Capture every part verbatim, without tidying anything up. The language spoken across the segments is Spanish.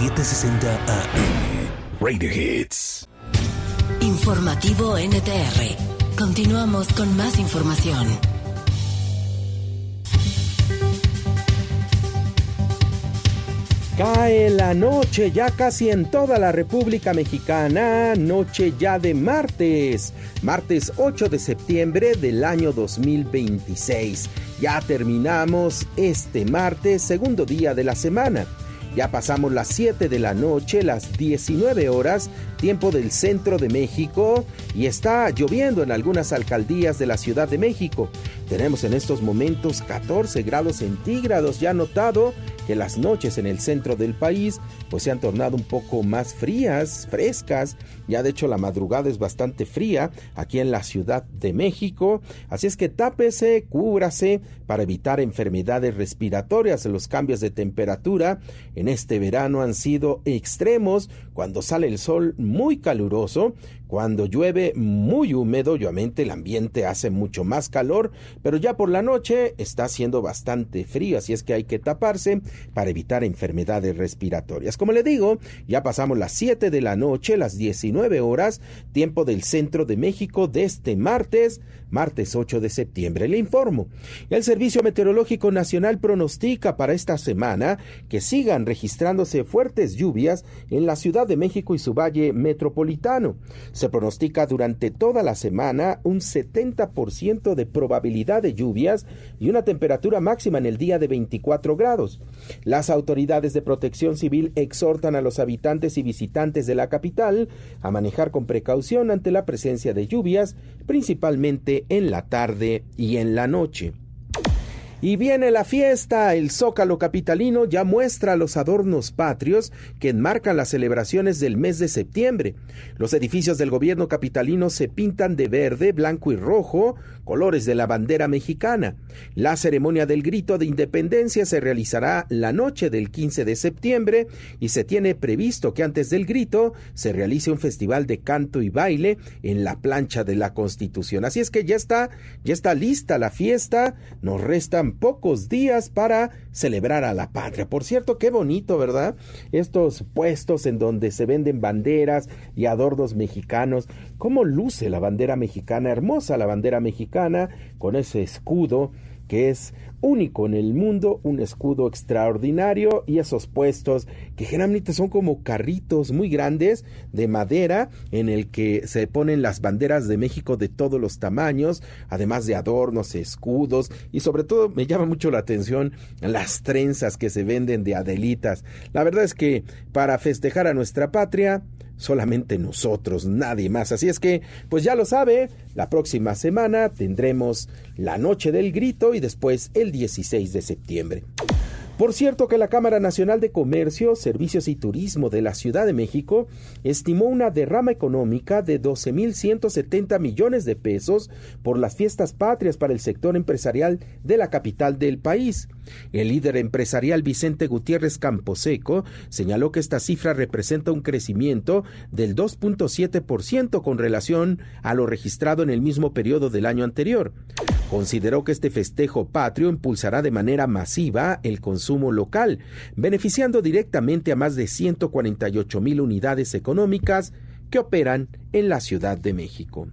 setecientos sesenta A M. Radio Hits. Informativo N T R. Continuamos con más información. Cae la noche ya casi en toda la República Mexicana, noche ya de martes, martes ocho de septiembre del año dos mil veintiséis. Ya terminamos este martes, segundo día de la semana. Ya pasamos las siete de la noche, las diecinueve horas, tiempo del centro de México, y está lloviendo en algunas alcaldías de la Ciudad de México. Tenemos en estos momentos catorce grados centígrados. Ya notado que las noches en el centro del país pues se han tornado un poco más frías, frescas. Ya de hecho la madrugada es bastante fría aquí en la Ciudad de México, así es que tápese, cúbrase para evitar enfermedades respiratorias. Los cambios de temperatura en este verano han sido extremos, cuando sale el sol muy caluroso, cuando llueve muy húmedo, obviamente el ambiente hace mucho más calor, pero ya por la noche está haciendo bastante frío, así es que hay que taparse para evitar enfermedades respiratorias. Como le digo, ya pasamos las siete de la noche, las diecinueve horas, tiempo del centro de México de este martes, martes ocho de septiembre. Le informo, el Servicio Meteorológico Nacional pronostica para esta semana que sigan registrándose fuertes lluvias en la Ciudad de México y su valle metropolitano. Se pronostica durante toda la semana un setenta por ciento de probabilidad de lluvias y una temperatura máxima en el día de veinticuatro grados. Las autoridades de protección civil exhortan a los habitantes y visitantes de la capital a manejar con precaución ante la presencia de lluvias, principalmente en la tarde y en la noche. Y viene la fiesta. El Zócalo capitalino ya muestra los adornos patrios que enmarcan las celebraciones del mes de septiembre. Los edificios del gobierno capitalino se pintan de verde, blanco y rojo, colores de la bandera mexicana. La ceremonia del grito de independencia se realizará la noche del quince de septiembre y se tiene previsto que antes del grito se realice un festival de canto y baile en la plancha de la Constitución. Así es que ya está, ya está lista la fiesta. Nos restan pocos días para celebrar a la patria. Por cierto, qué bonito, ¿verdad? Estos puestos en donde se venden banderas y adornos mexicanos. Cómo luce la bandera mexicana, hermosa la bandera mexicana, con ese escudo que es único en el mundo, un escudo extraordinario, y esos puestos que generalmente son como carritos muy grandes de madera en el que se ponen las banderas de México de todos los tamaños, además de adornos, escudos, y sobre todo me llama mucho la atención las trenzas que se venden de Adelitas. La verdad es que para festejar a nuestra patria, solamente nosotros, nadie más. Así es que, pues ya lo sabe, la próxima semana tendremos la noche del grito y después el dieciséis de septiembre. Por cierto que la Cámara Nacional de Comercio, Servicios y Turismo de la Ciudad de México estimó una derrama económica de doce mil ciento setenta millones de pesos por las fiestas patrias para el sector empresarial de la capital del país. El líder empresarial Vicente Gutiérrez Camposeco señaló que esta cifra representa un crecimiento del dos punto siete por ciento con relación a lo registrado en el mismo periodo del año anterior. Consideró que este festejo patrio impulsará de manera masiva el consumo local, beneficiando directamente a más de ciento cuarenta y ocho mil unidades económicas que operan en la Ciudad de México.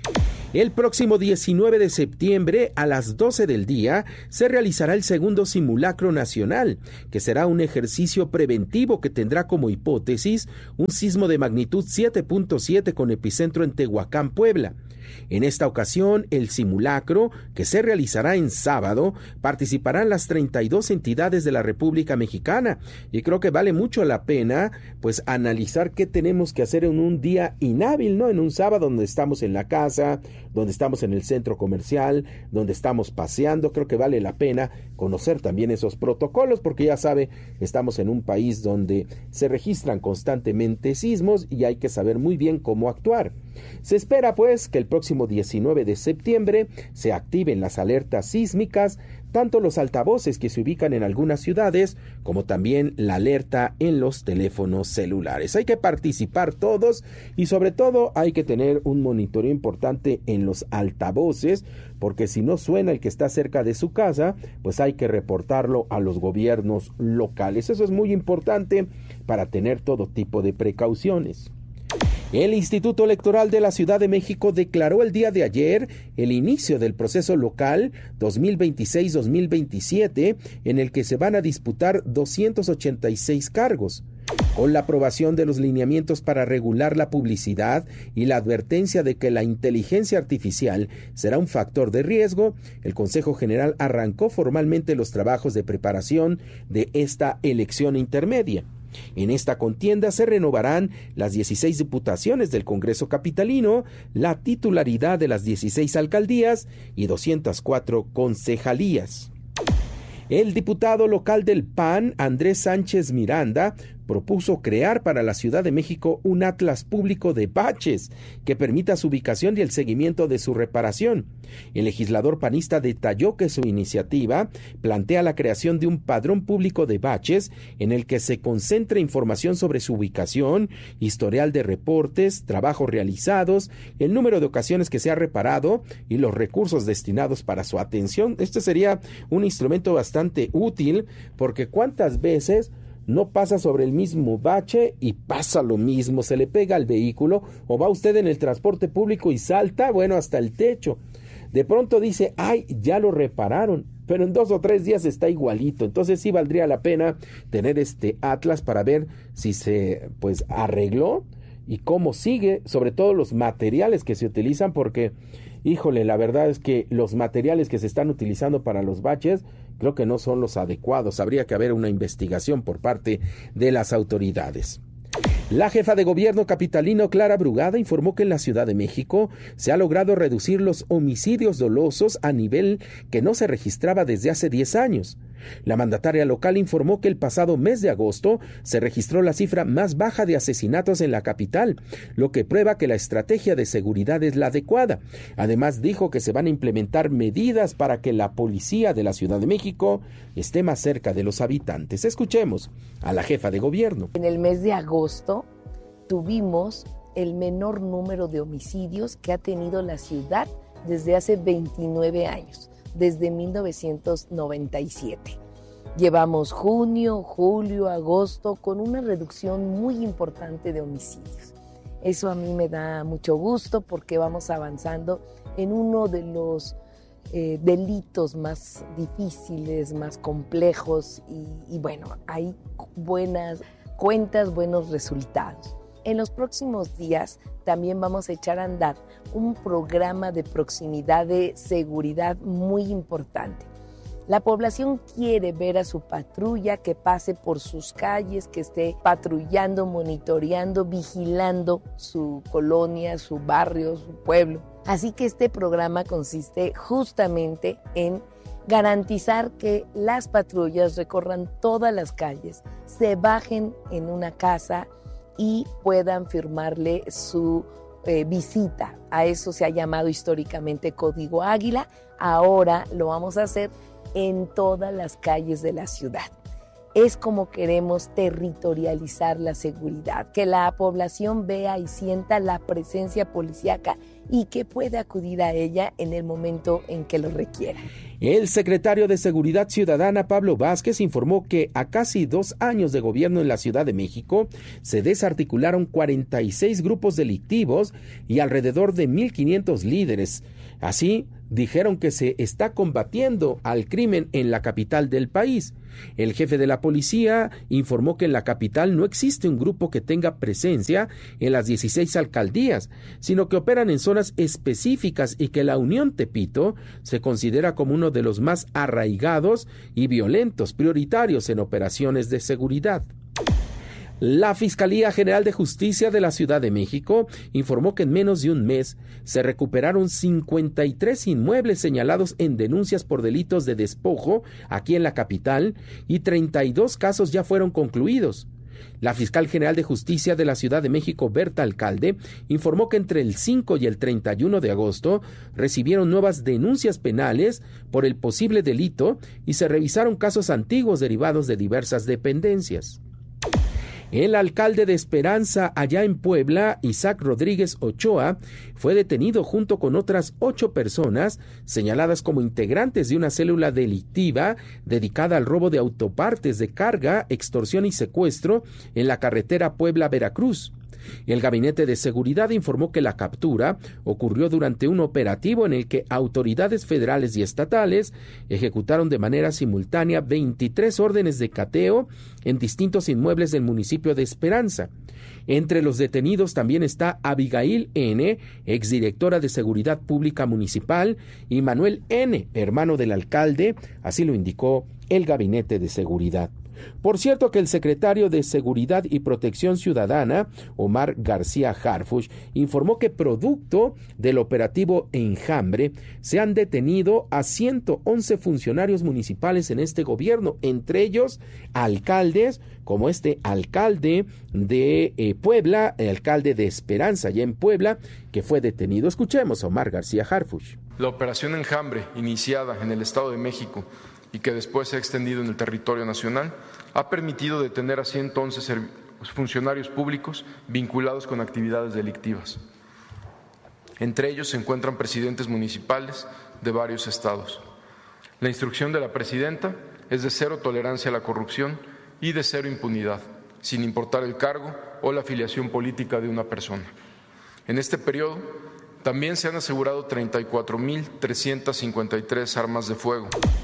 El próximo diecinueve de septiembre a las doce del día se realizará el segundo simulacro nacional, que será un ejercicio preventivo que tendrá como hipótesis un sismo de magnitud siete punto siete con epicentro en Tehuacán, Puebla. En esta ocasión, el simulacro, que se realizará en sábado, participarán las treinta y dos entidades de la República Mexicana, y creo que vale mucho la pena pues analizar qué tenemos que hacer en un día inhábil, ¿no? En un sábado donde estamos en la casa, donde estamos en el centro comercial, donde estamos paseando. Creo que vale la pena conocer también esos protocolos, porque ya sabe, estamos en un país donde se registran constantemente sismos y hay que saber muy bien cómo actuar. Se espera pues que el próximo próximo diecinueve de septiembre se activen las alertas sísmicas, tanto los altavoces que se ubican en algunas ciudades, como también la alerta en los teléfonos celulares. Hay que participar todos y sobre todo hay que tener un monitoreo importante en los altavoces, porque si no suena el que está cerca de su casa, pues hay que reportarlo a los gobiernos locales. Eso es muy importante para tener todo tipo de precauciones. El Instituto Electoral de la Ciudad de México declaró el día de ayer el inicio del proceso local dos mil veintiséis dos mil veintisiete, en el que se van a disputar doscientos ochenta y seis cargos. Con la aprobación de los lineamientos para regular la publicidad y la advertencia de que la inteligencia artificial será un factor de riesgo, el Consejo General arrancó formalmente los trabajos de preparación de esta elección intermedia. En esta contienda se renovarán las dieciséis diputaciones del Congreso capitalino, la titularidad de las dieciséis alcaldías y doscientas cuatro concejalías. El diputado local del P A N, Andrés Sánchez Miranda, propuso crear para la Ciudad de México un atlas público de baches que permita su ubicación y el seguimiento de su reparación. El legislador panista detalló que su iniciativa plantea la creación de un padrón público de baches en el que se concentre información sobre su ubicación, historial de reportes, trabajos realizados, el número de ocasiones que se ha reparado y los recursos destinados para su atención. Este sería un instrumento bastante útil, porque ¿cuántas veces no pasa sobre el mismo bache y pasa lo mismo? Se le pega al vehículo, o va usted en el transporte público y salta, bueno, hasta el techo. De pronto dice, ay, ya lo repararon, pero en dos o tres días está igualito. Entonces sí valdría la pena tener este atlas para ver si se pues arregló y cómo sigue, sobre todo los materiales que se utilizan, porque híjole, la verdad es que los materiales que se están utilizando para los baches creo que no son los adecuados. Habría que haber una investigación por parte de las autoridades. La jefa de gobierno capitalino, Clara Brugada, informó que en la Ciudad de México se ha logrado reducir los homicidios dolosos a nivel que no se registraba desde hace diez años. La mandataria local informó que el pasado mes de agosto se registró la cifra más baja de asesinatos en la capital, lo que prueba que la estrategia de seguridad es la adecuada. Además, dijo que se van a implementar medidas para que la policía de la Ciudad de México esté más cerca de los habitantes. Escuchemos a la jefa de gobierno. En el mes de agosto tuvimos el menor número de homicidios que ha tenido la ciudad desde hace veintinueve años. Desde mil novecientos noventa y siete. Llevamos junio, julio, agosto con una reducción muy importante de homicidios. Eso a mí me da mucho gusto porque vamos avanzando en uno de los eh, delitos más difíciles, más complejos y, y bueno, hay buenas cuentas, buenos resultados. En los próximos días también vamos a echar a andar un programa de proximidad de seguridad muy importante. La población quiere ver a su patrulla que pase por sus calles, que esté patrullando, monitoreando, vigilando su colonia, su barrio, su pueblo. Así que este programa consiste justamente en garantizar que las patrullas recorran todas las calles, se bajen en una casa y puedan firmarle su eh, visita. A eso se ha llamado históricamente Código Águila. Ahora lo vamos a hacer en todas las calles de la ciudad. Es como queremos territorializar la seguridad, que la población vea y sienta la presencia policíaca y que pueda acudir a ella en el momento en que lo requiera. El secretario de Seguridad Ciudadana, Pablo Vázquez, informó que a casi dos años de gobierno en la Ciudad de México se desarticularon cuarenta y seis grupos delictivos y alrededor de mil quinientos líderes. Así, dijeron que se está combatiendo al crimen en la capital del país. El jefe de la policía informó que en la capital no existe un grupo que tenga presencia en las dieciséis alcaldías, sino que operan en zonas específicas y que la Unión Tepito se considera como uno de los más arraigados y violentos prioritarios en operaciones de seguridad. La Fiscalía General de Justicia de la Ciudad de México informó que en menos de un mes se recuperaron cincuenta y tres inmuebles señalados en denuncias por delitos de despojo aquí en la capital y treinta y dos casos ya fueron concluidos. La fiscal general de justicia de la Ciudad de México, Berta Alcalde, informó que entre el cinco y el treinta y uno de agosto recibieron nuevas denuncias penales por el posible delito y se revisaron casos antiguos derivados de diversas dependencias. El alcalde de Esperanza, allá en Puebla, Isaac Rodríguez Ochoa, fue detenido junto con otras ocho personas señaladas como integrantes de una célula delictiva dedicada al robo de autopartes de carga, extorsión y secuestro en la carretera Puebla-Veracruz. El Gabinete de Seguridad informó que la captura ocurrió durante un operativo en el que autoridades federales y estatales ejecutaron de manera simultánea veintitrés órdenes de cateo en distintos inmuebles del municipio de Esperanza. Entre los detenidos también está Abigail N., exdirectora de Seguridad Pública Municipal, y Manuel N., hermano del alcalde, así lo indicó el Gabinete de Seguridad. Por cierto que el secretario de Seguridad y Protección Ciudadana, Omar García Harfuch, informó que producto del operativo Enjambre se han detenido a ciento once funcionarios municipales en este gobierno, entre ellos alcaldes como este alcalde de eh, Puebla, el alcalde de Esperanza, ya en Puebla, que fue detenido. Escuchemos a Omar García Harfuch. La operación Enjambre, iniciada en el Estado de México y que después se ha extendido en el territorio nacional, ha permitido detener a ciento once funcionarios públicos vinculados con actividades delictivas. Entre ellos se encuentran presidentes municipales de varios estados. La instrucción de la presidenta es de cero tolerancia a la corrupción y de cero impunidad, sin importar el cargo o la afiliación política de una persona. En este periodo también se han asegurado treinta y cuatro mil trescientas cincuenta y tres armas de fuego.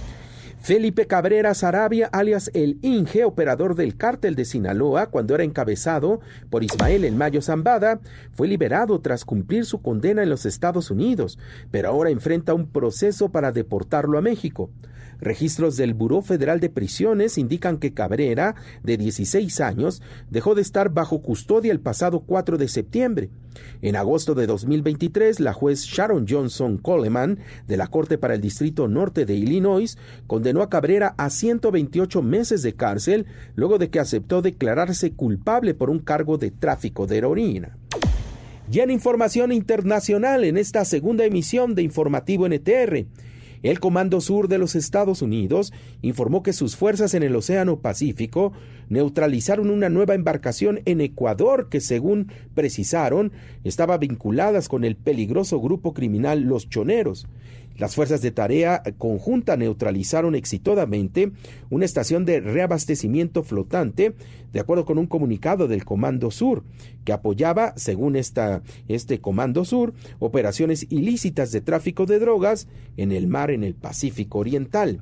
Felipe Cabrera Sarabia, alias El Inge, operador del cártel de Sinaloa, cuando era encabezado por Ismael El Mayo Zambada, fue liberado tras cumplir su condena en los Estados Unidos, pero ahora enfrenta un proceso para deportarlo a México. Registros del Buró Federal de Prisiones indican que Cabrera, de dieciséis años, dejó de estar bajo custodia el pasado cuatro de septiembre. En agosto de dos mil veintitrés, la juez Sharon Johnson Coleman, de la Corte para el Distrito Norte de Illinois, condenó a Cabrera a ciento veintiocho meses de cárcel luego de que aceptó declararse culpable por un cargo de tráfico de heroína. Y en información internacional, en esta segunda emisión de Informativo N T R, el Comando Sur de los Estados Unidos informó que sus fuerzas en el Océano Pacífico neutralizaron una nueva embarcación en Ecuador que, según precisaron, estaba vinculada con el peligroso grupo criminal Los Choneros. Las fuerzas de tarea conjunta neutralizaron exitosamente una estación de reabastecimiento flotante, de acuerdo con un comunicado del Comando Sur, que apoyaba, según esta, este Comando Sur, operaciones ilícitas de tráfico de drogas en el mar en el Pacífico Oriental.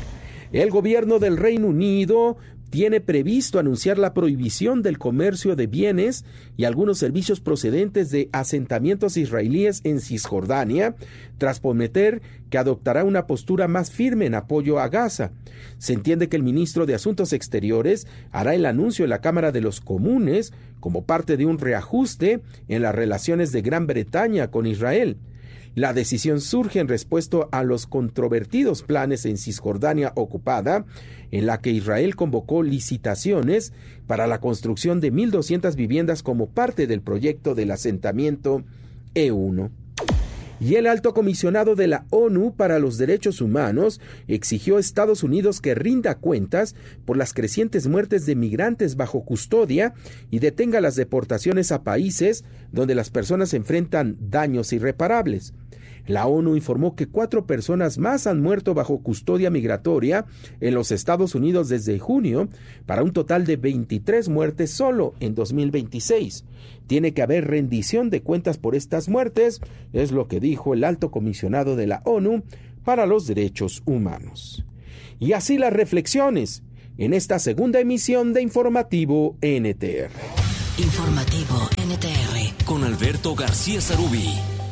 El gobierno del Reino Unido tiene previsto anunciar la prohibición del comercio de bienes y algunos servicios procedentes de asentamientos israelíes en Cisjordania, tras prometer que adoptará una postura más firme en apoyo a Gaza. Se entiende que el ministro de Asuntos Exteriores hará el anuncio en la Cámara de los Comunes como parte de un reajuste en las relaciones de Gran Bretaña con Israel. La decisión surge en respuesta a los controvertidos planes en Cisjordania ocupada, en la que Israel convocó licitaciones para la construcción de mil doscientas viviendas como parte del proyecto del asentamiento E uno. Y el alto comisionado de la ONU para los Derechos Humanos exigió a Estados Unidos que rinda cuentas por las crecientes muertes de migrantes bajo custodia y detenga las deportaciones a países donde las personas enfrentan daños irreparables. La ONU informó que cuatro personas más han muerto bajo custodia migratoria en los Estados Unidos desde junio, para un total de veintitrés muertes solo en dos mil veintiséis. Tiene que haber rendición de cuentas por estas muertes, es lo que dijo el alto comisionado de la ONU para los Derechos Humanos. Y así las reflexiones en esta segunda emisión de Informativo N T R. Informativo N T R. Con Alberto García Sarubí.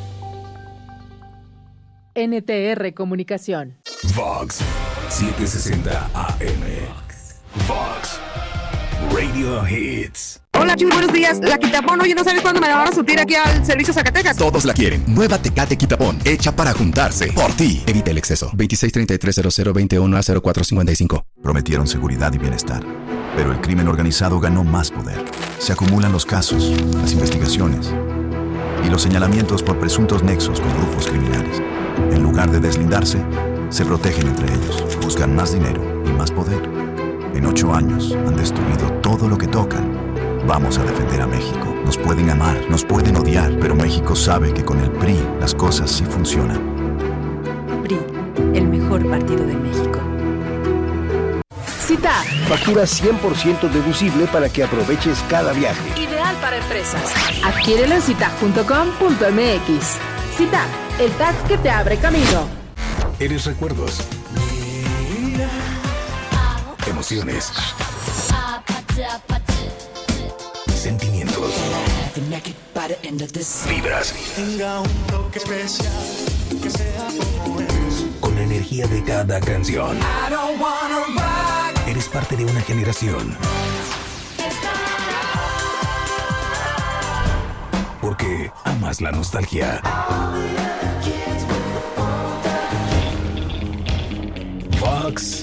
N T R Comunicación. Vox setecientos sesenta A M. Vox Radio Hits. Hola, Chuy, buenos días. La Quitapón, oye, ¿no sabes cuándo me la van a surtir aquí al servicio Zacatecas? Todos la quieren. Nueva Tecate Quitapón, hecha para juntarse. Por ti. Evita el exceso. veintiséis treinta y tres cero cero veintiuno a cero cuatro cincuenta y cinco. Prometieron seguridad y bienestar. Pero el crimen organizado ganó más poder. Se acumulan los casos, las investigaciones y los señalamientos por presuntos nexos con grupos criminales. En lugar de deslindarse, se protegen entre ellos, buscan más dinero y más poder. En ocho años han destruido todo lo que tocan. Vamos a defender a México. Nos pueden amar, nos pueden odiar, pero México sabe que con el P R I las cosas sí funcionan. P R I, el mejor partido de México. Cita. Factura cien por ciento deducible para que aproveches cada viaje. Ideal para empresas. Adquiérelo en cita punto com punto m x. Cita, el tag que te abre camino. Eres recuerdos. Emociones. Sentimientos. Vibras. Con la energía de cada canción. Eres parte de una generación. Porque amas la nostalgia. Vox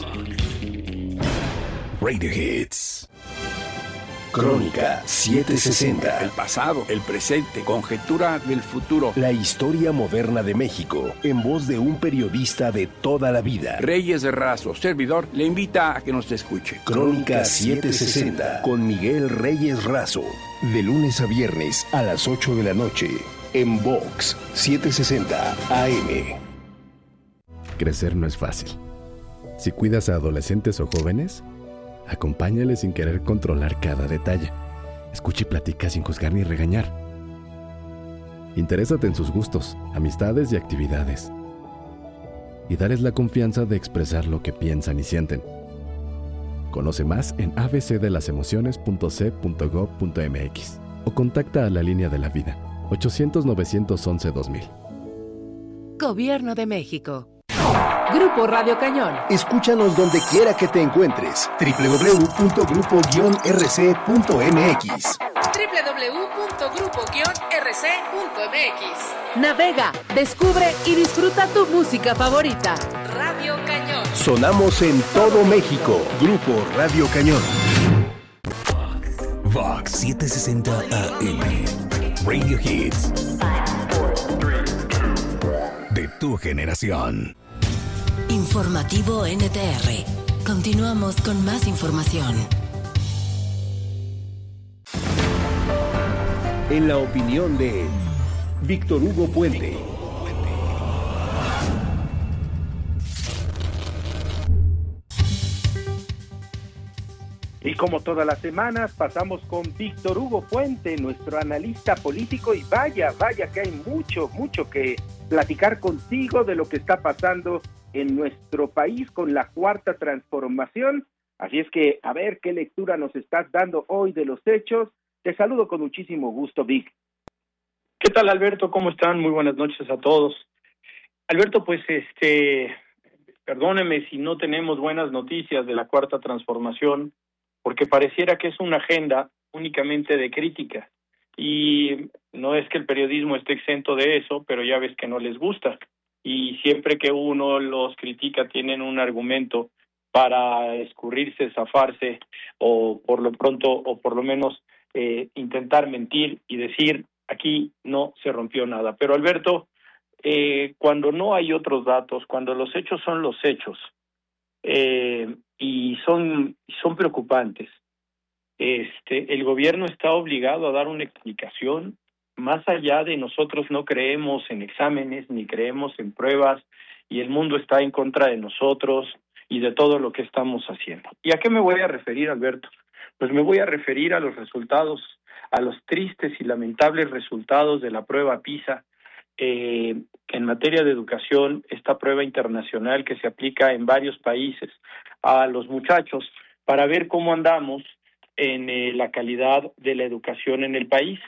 Radio Hits. Crónica setecientos sesenta. El pasado, el presente, conjetura del futuro. La historia moderna de México, en voz de un periodista de toda la vida. Reyes de Razo, servidor, le invita a que nos escuche. Crónica setecientos sesenta, con Miguel Reyes Razo. De lunes a viernes a las ocho de la noche, en Vox setecientos sesenta A M. Crecer no es fácil. Si cuidas a adolescentes o jóvenes, acompáñales sin querer controlar cada detalle. Escucha y platica sin juzgar ni regañar. Interésate en sus gustos, amistades y actividades. Y dales la confianza de expresar lo que piensan y sienten. Conoce más en a b c de las emociones punto c punto gov punto m x o contacta a la línea de la vida ochocientos, novecientos once, dos mil. Gobierno de México. Grupo Radio Cañón. Escúchanos donde quiera que te encuentres. doble u doble u doble u punto grupo guion r c punto m x. doble u doble u doble u punto grupo guion r c punto m x. Navega, descubre y disfruta tu música favorita. Radio Cañón. Sonamos en todo México. Grupo Radio Cañón. Vox setecientos sesenta A M. Radio Hits. De tu generación. Informativo N T R. Continuamos con más información. En la opinión de Víctor Hugo Puente. Y como todas las semanas, pasamos con Víctor Hugo Puente, nuestro analista político, y vaya, vaya que hay mucho, mucho que platicar contigo de lo que está pasando en nuestro país con la cuarta transformación. Así es que, a ver qué lectura nos estás dando hoy de los hechos. Te saludo con muchísimo gusto, Vic. ¿Qué tal, Alberto? ¿Cómo están? Muy buenas noches a todos. Alberto, pues, este, perdóneme si no tenemos buenas noticias de la cuarta transformación, porque pareciera que es una agenda únicamente de crítica. Y no es que el periodismo esté exento de eso, pero ya ves que no les gusta. Y siempre que uno los critica tienen un argumento para escurrirse, zafarse, o por lo pronto, o por lo menos eh, intentar mentir y decir, aquí no se rompió nada. Pero Alberto, eh, cuando no hay otros datos, cuando los hechos son los hechos, eh, y son, son preocupantes, este, el gobierno está obligado a dar una explicación. Más allá de nosotros no creemos en exámenes, ni creemos en pruebas, y el mundo está en contra de nosotros y de todo lo que estamos haciendo. ¿Y a qué me voy a referir, Alberto? Pues me voy a referir a los resultados, a los tristes y lamentables resultados de la prueba PISA, eh, en materia de educación, esta prueba internacional que se aplica en varios países a los muchachos para ver cómo andamos en eh, la calidad de la educación en el país.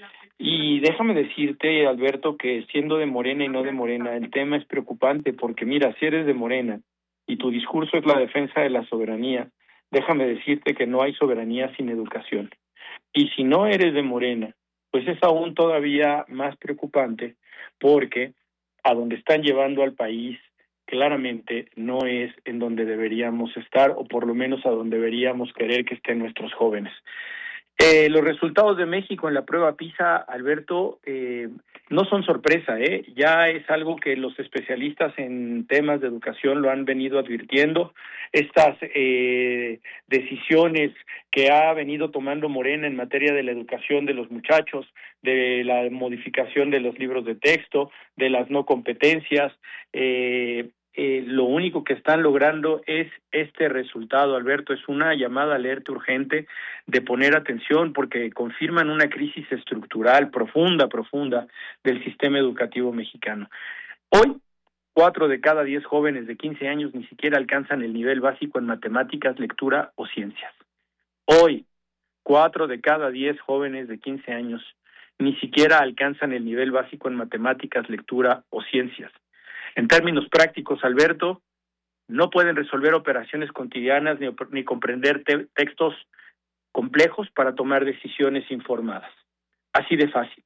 Y déjame decirte, Alberto, que siendo de Morena y no de Morena, el tema es preocupante porque, mira, si eres de Morena y tu discurso es la defensa de la soberanía, déjame decirte que no hay soberanía sin educación. Y si no eres de Morena, pues es aún todavía más preocupante porque a donde están llevando al país claramente no es en donde deberíamos estar, o por lo menos a donde deberíamos querer que estén nuestros jóvenes. Eh, los resultados de México en la prueba PISA, Alberto, eh, no son sorpresa, ¿eh? Ya es algo que los especialistas en temas de educación lo han venido advirtiendo. Estas eh, decisiones que ha venido tomando Morena en materia de la educación de los muchachos, de la modificación de los libros de texto, de las no competencias, eh, Eh, lo único que están logrando es este resultado, Alberto. Es una llamada alerta urgente de poner atención, porque confirman una crisis estructural profunda, profunda del sistema educativo mexicano. Hoy, cuatro de cada diez jóvenes de quince años ni siquiera alcanzan el nivel básico en matemáticas, lectura o ciencias. Hoy, cuatro de cada diez jóvenes de quince años ni siquiera alcanzan el nivel básico en matemáticas, lectura o ciencias. En términos prácticos, Alberto, no pueden resolver operaciones cotidianas ni, ni comprender te- textos complejos para tomar decisiones informadas. Así de fácil.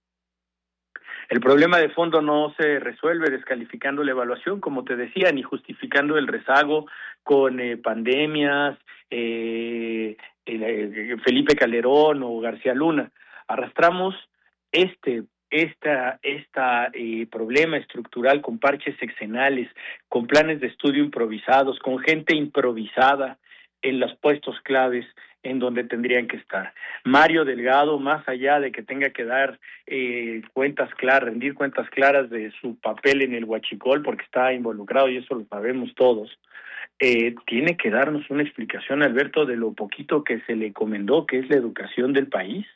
El problema de fondo no se resuelve descalificando la evaluación, como te decía, ni justificando el rezago con eh, pandemias, eh, eh, Felipe Calderón o García Luna. Arrastramos este esta esta eh, problema estructural con parches sexenales, con planes de estudio improvisados, con gente improvisada en los puestos claves en donde tendrían que estar. Mario Delgado, más allá de que tenga que dar eh, cuentas claras, rendir cuentas claras de su papel en el huachicol, porque está involucrado y eso lo sabemos todos, eh, tiene que darnos una explicación, Alberto, de lo poquito que se le encomendó, que es la educación del país.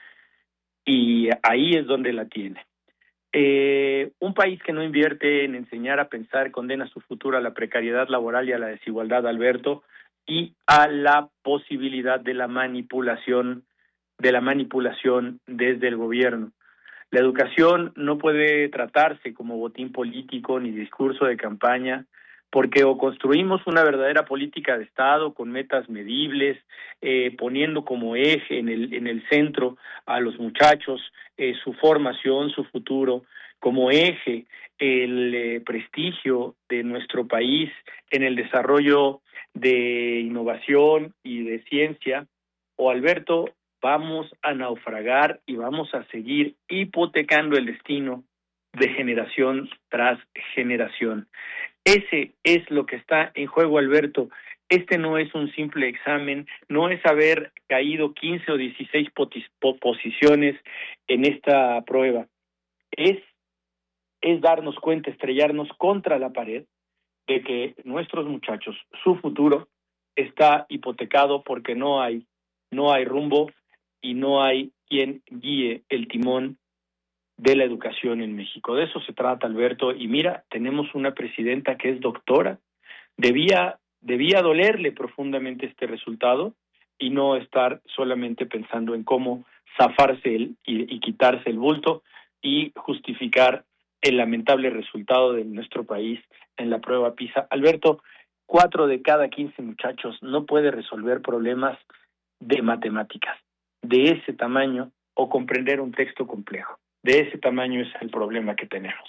Y ahí es donde la tiene. Eh, un país que no invierte en enseñar a pensar condena su futuro a la precariedad laboral y a la desigualdad, Alberto, y a la posibilidad de la manipulación, de la manipulación desde el gobierno. La educación no puede tratarse como botín político ni discurso de campaña, porque o construimos una verdadera política de Estado con metas medibles, eh, poniendo como eje en el en el centro a los muchachos, eh, su formación, su futuro, como eje el eh, prestigio de nuestro país en el desarrollo de innovación y de ciencia, o Alberto, vamos a naufragar y vamos a seguir hipotecando el destino de generación tras generación. Ese es lo que está en juego, Alberto. Este no es un simple examen, no es haber caído quince o dieciséis potis, po, posiciones en esta prueba. Es, es darnos cuenta, estrellarnos contra la pared de que nuestros muchachos, su futuro, está hipotecado porque no hay, no hay rumbo y no hay quien guíe el timón de la educación en México. De eso se trata, Alberto, y mira, tenemos una presidenta que es doctora. Debía, debía dolerle profundamente este resultado y no estar solamente pensando en cómo zafarse el, y, y quitarse el bulto y justificar el lamentable resultado de nuestro país en la prueba PISA. Alberto, cuatro de cada quince muchachos no puede resolver problemas de matemáticas de ese tamaño o comprender un texto complejo. De ese tamaño es el problema que tenemos.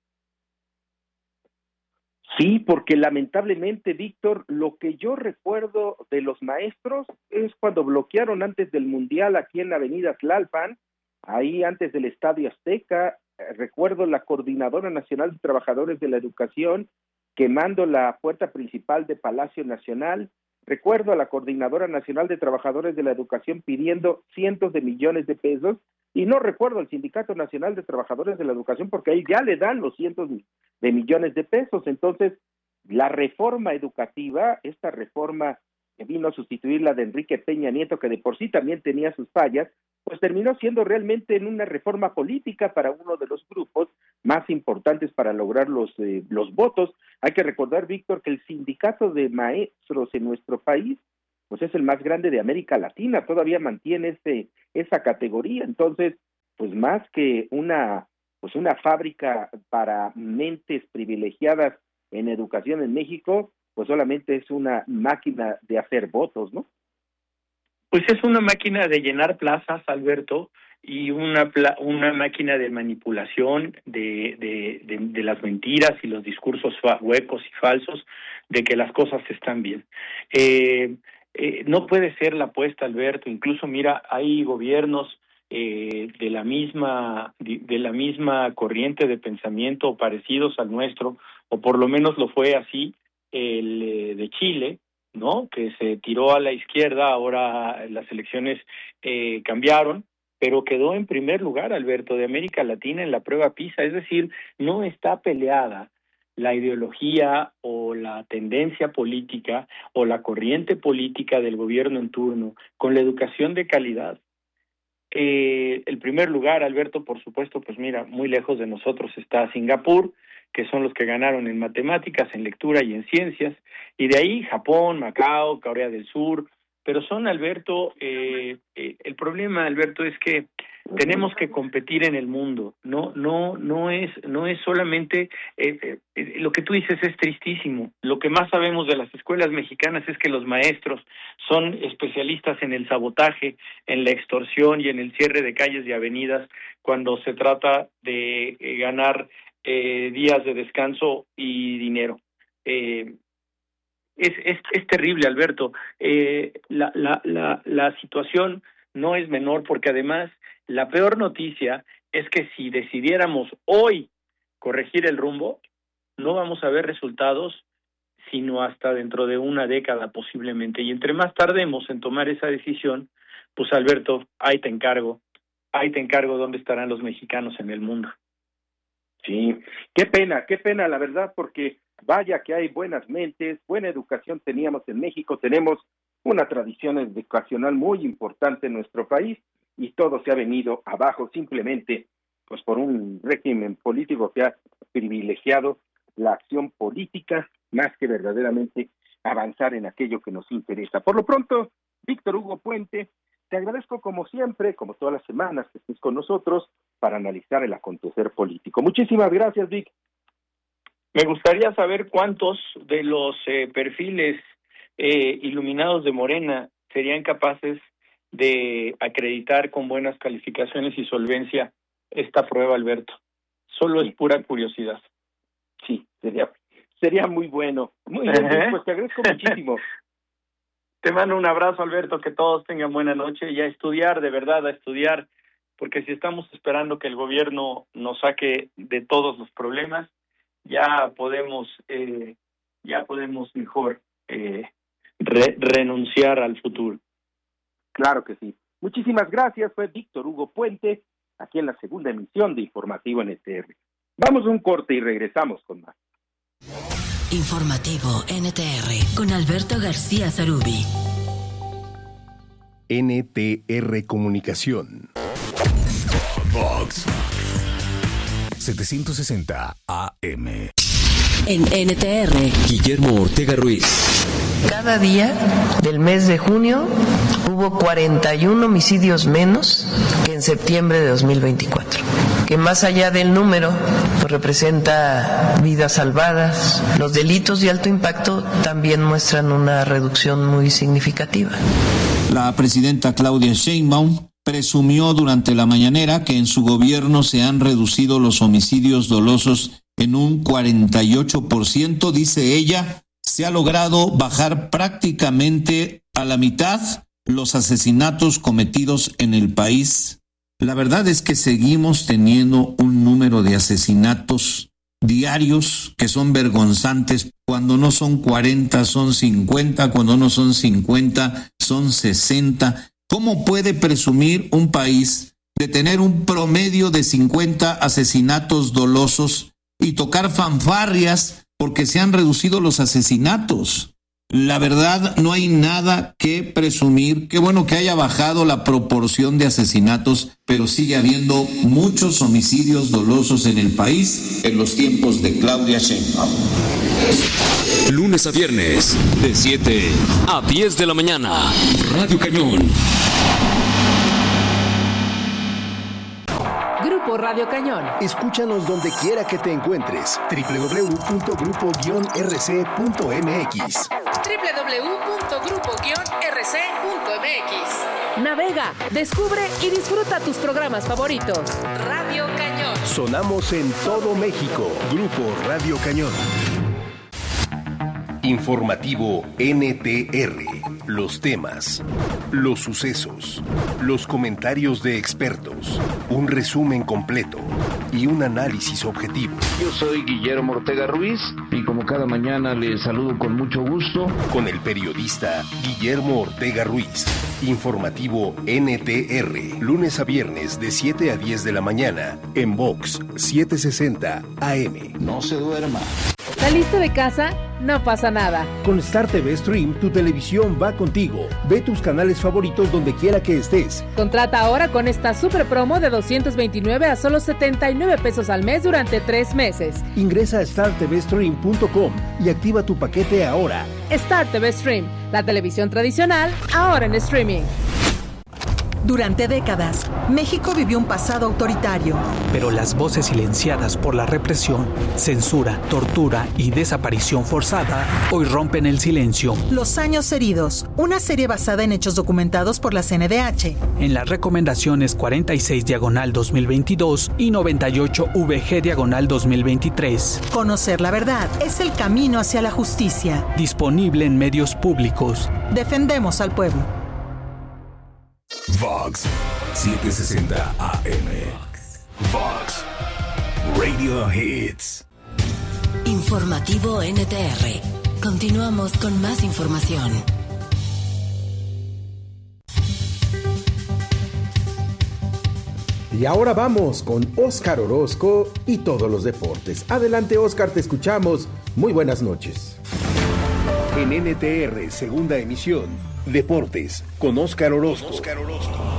Sí, porque lamentablemente, Víctor, lo que yo recuerdo de los maestros es cuando bloquearon antes del Mundial aquí en la avenida Tlalpan, ahí antes del Estadio Azteca. Recuerdo la Coordinadora Nacional de Trabajadores de la Educación quemando la puerta principal de Palacio Nacional. Recuerdo a la Coordinadora Nacional de Trabajadores de la Educación pidiendo cientos de millones de pesos, y no recuerdo al Sindicato Nacional de Trabajadores de la Educación porque ahí ya le dan los cientos de millones de pesos. Entonces, la reforma educativa, esta reforma que vino a sustituir la de Enrique Peña Nieto, que de por sí también tenía sus fallas, pues terminó siendo realmente en una reforma política para uno de los grupos más importantes para lograr los, eh, los votos. Hay que recordar, Víctor, que el sindicato de maestros en nuestro país pues es el más grande de América Latina, todavía mantiene ese, esa categoría. Entonces, pues más que una, pues una fábrica para mentes privilegiadas en educación en México, pues solamente es una máquina de hacer votos, ¿no? Pues es una máquina de llenar plazas, Alberto, y una una máquina de manipulación de, de, de, de las mentiras y los discursos fa- huecos y falsos de que las cosas están bien. Eh, eh, no puede ser la apuesta, Alberto. Incluso, mira, hay gobiernos eh, de la misma de, de la misma corriente de pensamiento o parecidos al nuestro, o por lo menos lo fue así el eh, de Chile, ¿no? Que se tiró a la izquierda. Ahora las elecciones eh, cambiaron, pero quedó en primer lugar, Alberto, de América Latina en la prueba PISA. Es decir, no está peleada la ideología o la tendencia política o la corriente política del gobierno en turno con la educación de calidad. Eh, el primer lugar, Alberto, por supuesto, pues mira, muy lejos de nosotros está Singapur, que son los que ganaron en matemáticas, en lectura y en ciencias, y de ahí Japón, Macao, Corea del Sur, pero son, Alberto, eh, eh, el problema, Alberto, es que tenemos que competir en el mundo. No, no, no es, no es solamente eh, eh, lo que tú dices es tristísimo. Lo que más sabemos de las escuelas mexicanas es que los maestros son especialistas en el sabotaje, en la extorsión y en el cierre de calles y avenidas cuando se trata de eh, ganar eh, días de descanso y dinero. Eh, es, es, es terrible, Alberto. Eh, la, la, la, la situación no es menor porque además la peor noticia es que si decidiéramos hoy corregir el rumbo, no vamos a ver resultados sino hasta dentro de una década posiblemente. Y entre más tardemos en tomar esa decisión, pues Alberto, ahí te encargo, ahí te encargo dónde estarán los mexicanos en el mundo. Sí, qué pena, qué pena la verdad, porque vaya que hay buenas mentes, buena educación teníamos en México, tenemos una tradición educacional muy importante en nuestro país, y todo se ha venido abajo simplemente pues por un régimen político que ha privilegiado la acción política más que verdaderamente avanzar en aquello que nos interesa. Por lo pronto, Víctor Hugo Puente, te agradezco como siempre, como todas las semanas que estés con nosotros para analizar el acontecer político. Muchísimas gracias, Vic. Me gustaría saber cuántos de los eh, perfiles eh, iluminados de Morena serían capaces de acreditar con buenas calificaciones y solvencia esta prueba, Alberto. Solo es pura curiosidad. Sí, sería sería muy bueno. Muy bien, uh-huh. Pues te agradezco muchísimo. Te mando un abrazo, Alberto, que todos tengan buena noche y a estudiar, de verdad, a estudiar, porque si estamos esperando que el gobierno nos saque de todos los problemas, ya podemos, eh, ya podemos mejor eh, re- renunciar al futuro. Claro que sí. Muchísimas gracias. Fue Víctor Hugo Puente, aquí en la segunda emisión de Informativo N T R. Vamos a un corte y regresamos con más. Informativo N T R con Alberto García Zarubi. N T R Comunicación. Vox setecientos sesenta A M. En N T R, Guillermo Ortega Ruiz. Cada día del mes de junio hubo cuarenta y uno homicidios menos que en septiembre de dos mil veinticuatro, que más allá del número pues representa vidas salvadas. Los delitos de alto impacto también muestran una reducción muy significativa. La presidenta Claudia Sheinbaum presumió durante la mañanera que en su gobierno se han reducido los homicidios dolosos en un cuarenta y ocho por ciento, dice ella. Se ha logrado bajar prácticamente a la mitad los asesinatos cometidos en el país. La verdad es que seguimos teniendo un número de asesinatos diarios que son vergonzantes. Cuando no son cuarenta, son cincuenta. Cuando no son cincuenta, son sesenta. ¿Cómo puede presumir un país de tener un promedio de cincuenta asesinatos dolosos y tocar fanfarrias porque se han reducido los asesinatos? La verdad, no hay nada que presumir. Qué bueno que haya bajado la proporción de asesinatos, pero sigue habiendo muchos homicidios dolosos en el país en los tiempos de Claudia Sheinbaum. Lunes a viernes, de siete a diez de la mañana. Radio Cañón. Grupo Radio Cañón. Escúchanos donde quiera que te encuentres. doble u doble u doble u punto grupo guion r c punto m x. doble u doble u doble u punto grupo guion r c punto m x. Navega, descubre y disfruta tus programas favoritos. Radio Cañón. Sonamos en todo México. Grupo Radio Cañón. Informativo N T R. Los temas, los sucesos, los comentarios de expertos, un resumen completo y un análisis objetivo. Yo soy Guillermo Ortega Ruiz y como cada mañana les saludo con mucho gusto. Con el periodista Guillermo Ortega Ruiz. Informativo N T R. Lunes a viernes de siete a diez de la mañana en Vox setecientos sesenta A M. No se duerma. ¿Saliste de casa? No pasa nada. Con Star T V Stream, tu televisión va contigo. Ve tus canales favoritos donde quiera que estés. Contrata ahora con esta super promo de doscientos veintinueve a solo setenta y nueve pesos al mes durante tres meses. Ingresa a star t v stream punto com y activa tu paquete ahora. Star T V Stream, la televisión tradicional, ahora en streaming. Durante décadas, México vivió un pasado autoritario. Pero las voces silenciadas por la represión, censura, tortura y desaparición forzada hoy rompen el silencio. Los años heridos, una serie basada en hechos documentados por la C N D H. En las recomendaciones cuarenta y seis diagonal dos mil veintidós y noventa y ocho V G diagonal dos mil veintitrés. Conocer la verdad es el camino hacia la justicia. Disponible en medios públicos. Defendemos al pueblo. Vox setecientos sesenta A M. Vox Radio Hits. Informativo N T R. Continuamos con más información. Y ahora vamos con Óscar Orozco y todos los deportes. Adelante, Óscar, te escuchamos. Muy buenas noches. En N T R, segunda emisión, Deportes, con Óscar Orozco. Óscar Orozco.